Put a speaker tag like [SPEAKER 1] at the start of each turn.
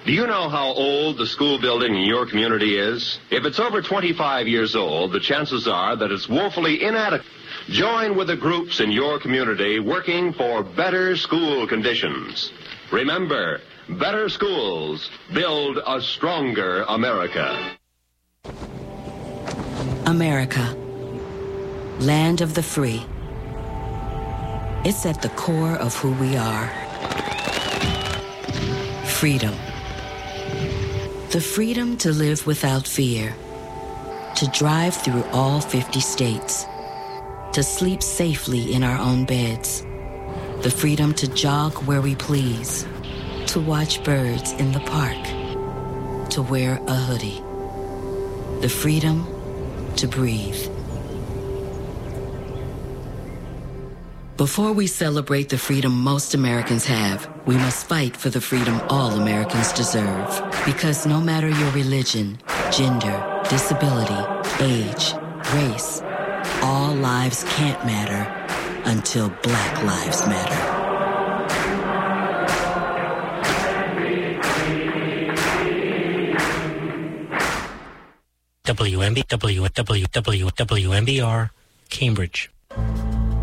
[SPEAKER 1] Do you know how old the school building in your community is? If it's over 25 years old, the chances are that it's woefully inadequate. Join with the groups in your community working for better school conditions. Remember, better schools build a stronger America.
[SPEAKER 2] America, land of the free. It's at the core of who we are. Freedom. The freedom to live without fear, to drive through all 50 states, to sleep safely in our own beds, the freedom to jog where we please, to watch birds in the park, to wear a hoodie, the freedom to breathe. Before we celebrate the freedom most Americans have, we must fight for the freedom all Americans deserve. Because no matter your religion, gender, disability, age, race, all lives can't matter until Black Lives Matter.
[SPEAKER 3] WMBR, Cambridge.